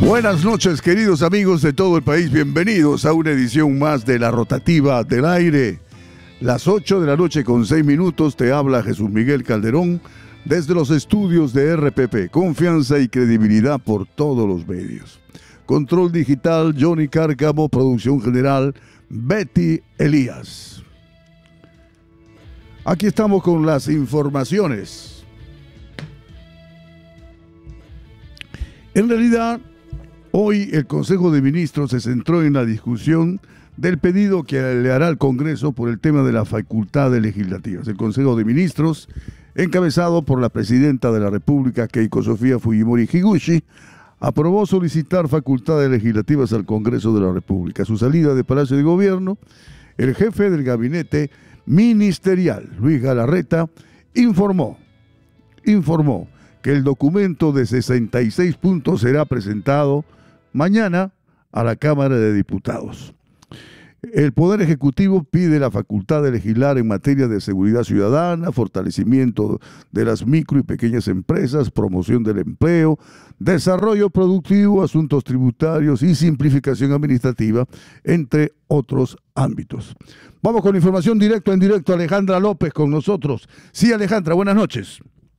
Buenas noches, queridos amigos de todo el país. Bienvenidos a una edición más de La Rotativa del Aire. Las 8 de la noche con 6 minutos te habla Jesús Miguel Calderón desde los estudios de RPP. Confianza y credibilidad por todos los medios. Control digital, Johnny Cárcamo. Producción general, Betty Elías. Aquí estamos con las informaciones. En realidad, hoy el Consejo de Ministros se centró en la discusión del pedido que le hará al Congreso por el tema de las facultades legislativas. El Consejo de Ministros, encabezado por la Presidenta de la República, Keiko Sofía Fujimori Higuchi, aprobó solicitar facultades legislativas al Congreso de la República. A su salida de Palacio de Gobierno, el jefe del gabinete ministerial, Luis Galarreta, informó que el documento de 66 puntos será presentado mañana a la Cámara de Diputados. El Poder Ejecutivo pide la facultad de legislar en materia de seguridad ciudadana, fortalecimiento de las micro y pequeñas empresas, promoción del empleo, desarrollo productivo, asuntos tributarios y simplificación administrativa, entre otros ámbitos. Vamos con información directo en directo. Alejandra López con nosotros. Sí, Alejandra, buenas noches.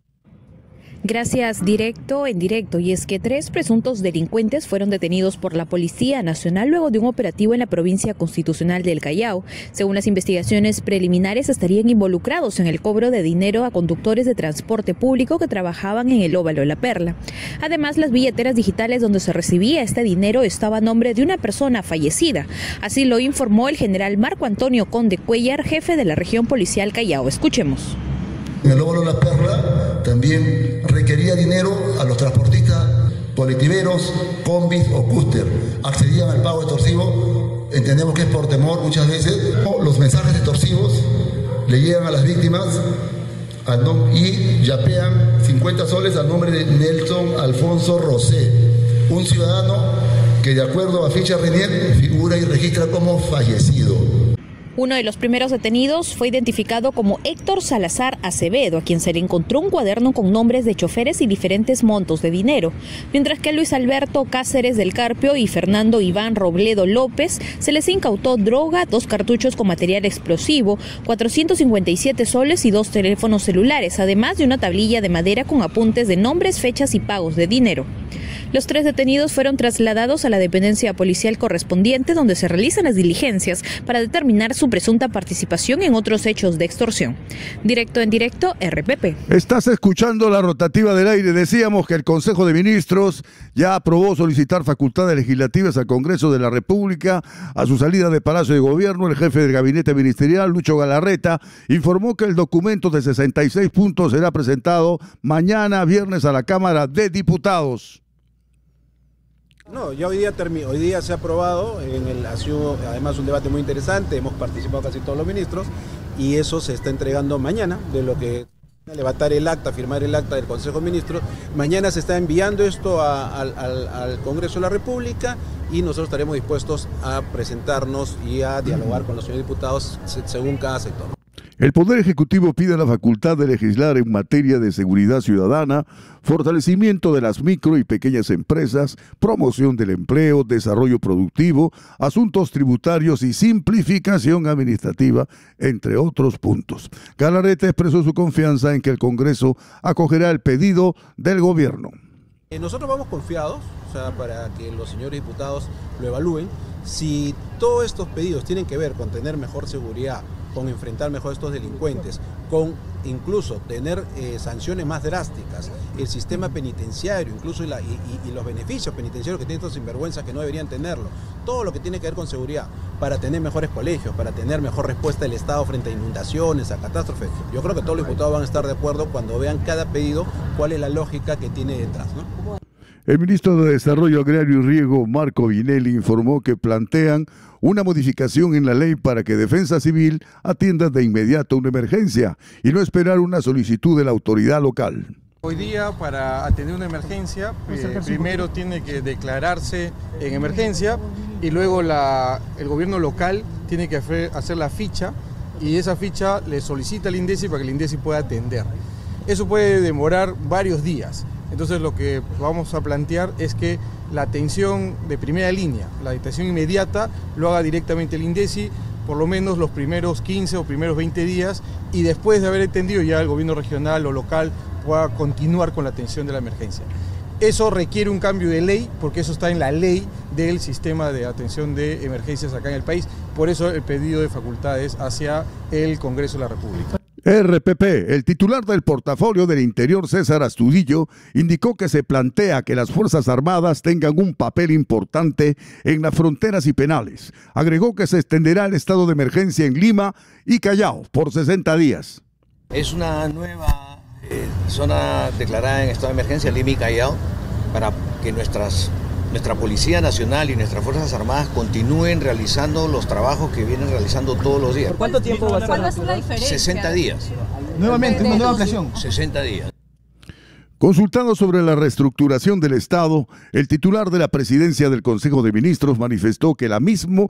Gracias, directo en directo. Y es que 3 presuntos delincuentes fueron detenidos por la Policía Nacional luego de un operativo en la provincia constitucional del Callao. Según las investigaciones preliminares, estarían involucrados en el cobro de dinero a conductores de transporte público que trabajaban en el Óvalo La Perla. Además, las billeteras digitales donde se recibía este dinero estaban a nombre de una persona fallecida. Así lo informó el general Marco Antonio Conde Cuellar, jefe de la región policial Callao. Escuchemos. En el Óvalo La Perla también requería dinero a los transportistas colectiveros, combis o cúster. Accedían al pago extorsivo, entendemos que es por temor muchas veces. Los mensajes extorsivos le llegan a las víctimas y yapean 50 soles al nombre de Nelson Alfonso Rosé, un ciudadano que de acuerdo a ficha RENIEC figura y registra como fallecido. Uno de los primeros detenidos fue identificado como Héctor Salazar Acevedo, a quien se le encontró un cuaderno con nombres de choferes y diferentes montos de dinero, mientras que a Luis Alberto Cáceres del Carpio y Fernando Iván Robledo López se les incautó droga, 2 cartuchos con material explosivo, 457 soles y 2 teléfonos celulares, además de una tablilla de madera con apuntes de nombres, fechas y pagos de dinero. Los 3 detenidos fueron trasladados a la dependencia policial correspondiente, donde se realizan las diligencias para determinar su presunta participación en otros hechos de extorsión. Directo en directo, RPP. Estás escuchando La Rotativa del Aire. Decíamos que el Consejo de Ministros ya aprobó solicitar facultades legislativas al Congreso de la República. A su salida de Palacio de Gobierno, el jefe del gabinete ministerial, Lucho Galarreta, informó que el documento de 66 puntos será presentado mañana viernes a la Cámara de Diputados. No, ya hoy día se ha aprobado, ha sido además un debate muy interesante, hemos participado casi todos los ministros y eso se está entregando mañana, de lo que levantar el acta, firmar el acta del Consejo de Ministros. Mañana se está enviando esto al Congreso de la República y nosotros estaremos dispuestos a presentarnos y a dialogar con los señores diputados según cada sector. El Poder Ejecutivo pide la facultad de legislar en materia de seguridad ciudadana, fortalecimiento de las micro y pequeñas empresas, promoción del empleo, desarrollo productivo, asuntos tributarios y simplificación administrativa, entre otros puntos. Galarreta expresó su confianza en que el Congreso acogerá el pedido del gobierno. Nosotros vamos confiados, para que los señores diputados lo evalúen. Si todos estos pedidos tienen que ver con tener mejor seguridad, con enfrentar mejor a estos delincuentes, con incluso tener sanciones más drásticas, el sistema penitenciario, incluso y los beneficios penitenciarios que tienen estos sinvergüenzas que no deberían tenerlo, todo lo que tiene que ver con seguridad, para tener mejores colegios, para tener mejor respuesta del Estado frente a inundaciones, a catástrofes. Yo creo que todos los diputados van a estar de acuerdo cuando vean cada pedido, cuál es la lógica que tiene detrás, ¿no? El ministro de Desarrollo Agrario y Riego, Marco Vinelli, informó que plantean una modificación en la ley para que Defensa Civil atienda de inmediato una emergencia y no esperar una solicitud de la autoridad local. Hoy día, para atender una emergencia, primero tiene que declararse en emergencia y luego el gobierno local tiene que hacer la ficha y esa ficha le solicita al INDECI para que el INDECI pueda atender. Eso puede demorar varios días. Entonces lo que vamos a plantear es que la atención de primera línea, la atención inmediata, lo haga directamente el INDECI, por lo menos los primeros 15 o primeros 20 días, y después de haber atendido ya el gobierno regional o local pueda continuar con la atención de la emergencia. Eso requiere un cambio de ley, porque eso está en la ley del sistema de atención de emergencias acá en el país. Por eso el pedido de facultades hacia el Congreso de la República. RPP, el titular del portafolio del Interior, César Astudillo, indicó que se plantea que las Fuerzas Armadas tengan un papel importante en las fronteras y penales. Agregó que se extenderá el estado de emergencia en Lima y Callao por 60 días. Es una nueva zona declarada en estado de emergencia, Lima y Callao, para que nuestra Policía Nacional y nuestras Fuerzas Armadas continúen realizando los trabajos que vienen realizando todos los días. ¿Por cuánto tiempo va a ser? ¿Cuál va a ser la diferencia? 60 días. Nuevamente, una nueva ampliación. 60 días. Consultado sobre la reestructuración del Estado, el titular de la presidencia del Consejo de Ministros manifestó que la misma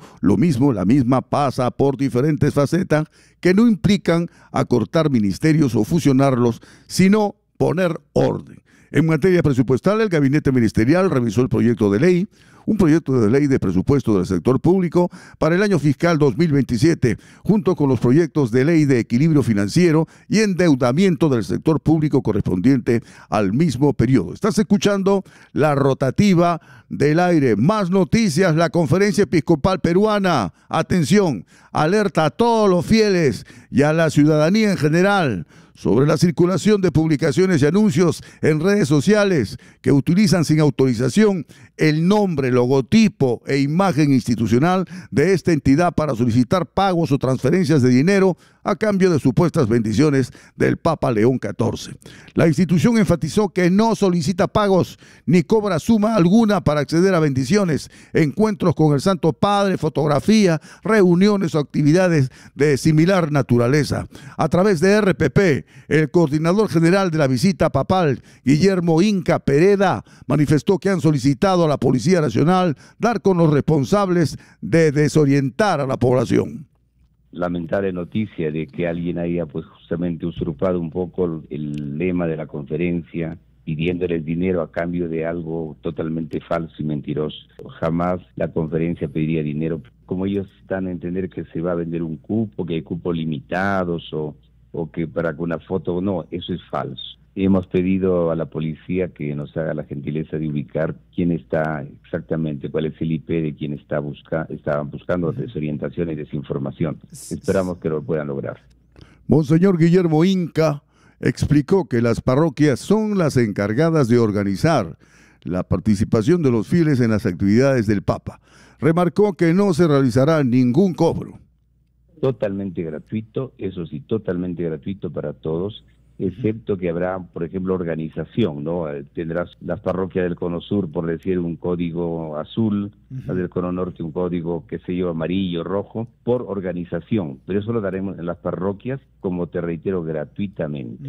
pasa por diferentes facetas que no implican acortar ministerios o fusionarlos, sino poner orden. En materia presupuestal, el Gabinete Ministerial revisó el proyecto de ley, un proyecto de ley de presupuesto del sector público para el año fiscal 2027, junto con los proyectos de ley de equilibrio financiero y endeudamiento del sector público correspondiente al mismo periodo. Estás escuchando la rotativa del aire. Más noticias, la Conferencia Episcopal Peruana. Atención, alerta a todos los fieles y a la ciudadanía en general sobre la circulación de publicaciones y anuncios en redes sociales que utilizan sin autorización el nombre, logotipo e imagen institucional de esta entidad para solicitar pagos o transferencias de dinero a cambio de supuestas bendiciones del Papa León XIV. La institución enfatizó que no solicita pagos ni cobra suma alguna para acceder a bendiciones, encuentros con el Santo Padre, fotografía, reuniones o actividades de similar naturaleza. A través de RPP, el coordinador general de la visita papal, Guillermo Inca Pereda, manifestó que han solicitado a la Policía Nacional dar con los responsables de desorientar a la población. Lamentable noticia de que alguien haya pues justamente usurpado un poco el lema de la conferencia, pidiéndole el dinero a cambio de algo totalmente falso y mentiroso. Jamás la conferencia pediría dinero. Como ellos están a entender que se va a vender un cupo, que hay cupos limitados o que para que una foto, no, eso es falso. Hemos pedido a la policía que nos haga la gentileza de ubicar quién está exactamente, cuál es el IP de quien estaban buscando desorientación y desinformación. Esperamos que lo puedan lograr. Monseñor Guillermo Inca explicó que las parroquias son las encargadas de organizar la participación de los fieles en las actividades del Papa. Remarcó que no se realizará ningún cobro. Totalmente gratuito, eso sí, totalmente gratuito para todos, excepto que habrá, por ejemplo, organización, ¿no? Tendrás las parroquias del Cono Sur, por decir, un código azul, las del Cono Norte un código, qué sé yo, amarillo, rojo, por organización, pero eso lo daremos en las parroquias, como te reitero, gratuitamente.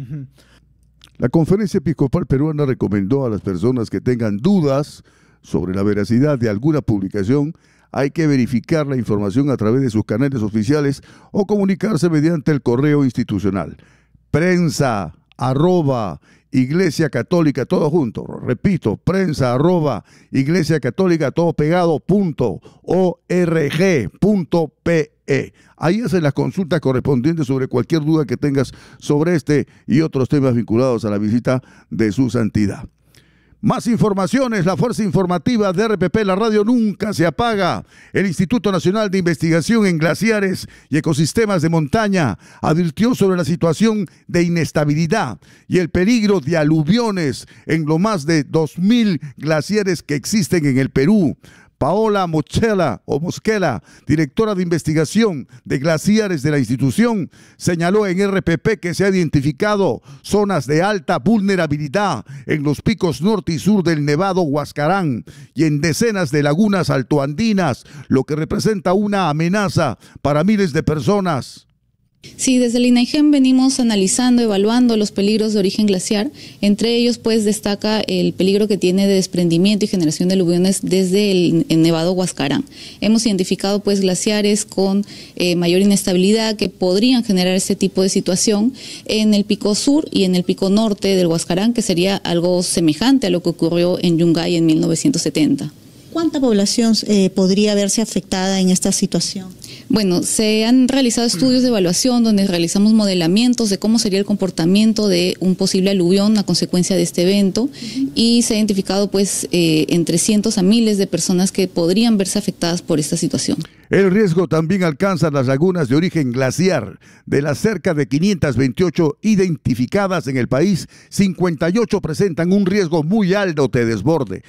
La Conferencia Episcopal Peruana recomendó a las personas que tengan dudas sobre la veracidad de alguna publicación, hay que verificar la información a través de sus canales oficiales o comunicarse mediante el correo institucional. Prensa@Iglesia Católica, todo junto, repito, prensa@Iglesia Católica, todo pegado, .org.pe. Ahí hacen las consultas correspondientes sobre cualquier duda que tengas sobre este y otros temas vinculados a la visita de su santidad. Más informaciones, la fuerza informativa de RPP, la radio nunca se apaga. El Instituto Nacional de Investigación en Glaciares y Ecosistemas de Montaña advirtió sobre la situación de inestabilidad y el peligro de aluviones en los más de 2.000 glaciares que existen en el Perú. Paola Mosquela, directora de investigación de glaciares de la institución, señaló en RPP que se ha identificado zonas de alta vulnerabilidad en los picos norte y sur del Nevado Huascarán y en decenas de lagunas altoandinas, lo que representa una amenaza para miles de personas. Sí, desde el INAIGEM venimos analizando, evaluando los peligros de origen glaciar. Entre ellos, pues, destaca el peligro que tiene de desprendimiento y generación de aluviones desde el Nevado Huascarán. Hemos identificado, pues, glaciares con mayor inestabilidad que podrían generar este tipo de situación en el pico sur y en el pico norte del Huascarán, que sería algo semejante a lo que ocurrió en Yungay en 1970. ¿Cuánta población podría verse afectada en esta situación? Bueno, se han realizado estudios de evaluación donde realizamos modelamientos de cómo sería el comportamiento de un posible aluvión a consecuencia de este evento y se ha identificado pues entre cientos a miles de personas que podrían verse afectadas por esta situación. El riesgo también alcanza las lagunas de origen glaciar. De las cerca de 528 identificadas en el país, 58 presentan un riesgo muy alto de desborde,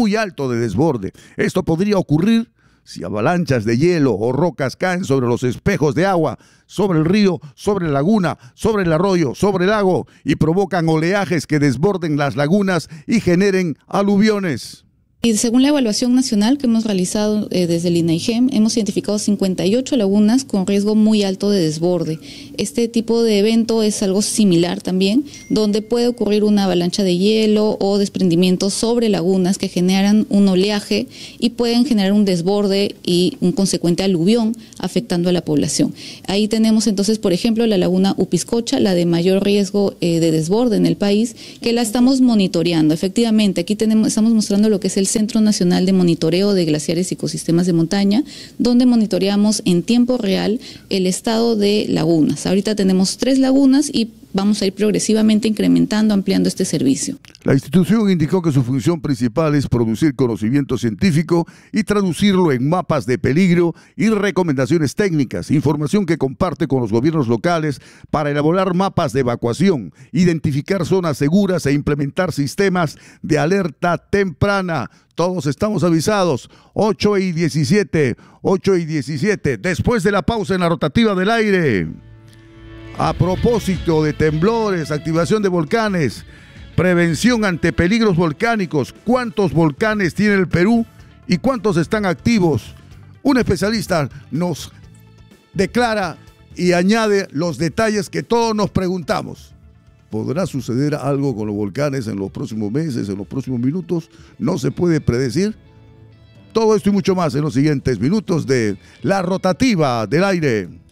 Esto podría ocurrir si avalanchas de hielo o rocas caen sobre los espejos de agua, sobre el río, sobre la laguna, sobre el arroyo, sobre el lago y provocan oleajes que desborden las lagunas y generen aluviones. Y según la evaluación nacional que hemos realizado desde el INAIGEM, hemos identificado 58 lagunas con riesgo muy alto de desborde. Este tipo de evento es algo similar también, donde puede ocurrir una avalancha de hielo o desprendimientos sobre lagunas que generan un oleaje y pueden generar un desborde y un consecuente aluvión afectando a la población. Ahí tenemos entonces, por ejemplo, la laguna Upiscocha, la de mayor riesgo de desborde en el país, que la estamos monitoreando. Efectivamente, aquí estamos mostrando lo que es el Centro Nacional de Monitoreo de Glaciares y Ecosistemas de Montaña, donde monitoreamos en tiempo real el estado de lagunas. Ahorita tenemos 3 lagunas y vamos a ir progresivamente incrementando, ampliando este servicio. La institución indicó que su función principal es producir conocimiento científico y traducirlo en mapas de peligro y recomendaciones técnicas, información que comparte con los gobiernos locales para elaborar mapas de evacuación, identificar zonas seguras e implementar sistemas de alerta temprana. Todos estamos avisados, 8:17, después de la pausa en la rotativa del aire. A propósito de temblores, activación de volcanes, prevención ante peligros volcánicos, ¿cuántos volcanes tiene el Perú y cuántos están activos? Un especialista nos declara y añade los detalles que todos nos preguntamos. ¿Podrá suceder algo con los volcanes en los próximos meses, en los próximos minutos? No se puede predecir. Todo esto y mucho más en los siguientes minutos de La Rotativa del Aire.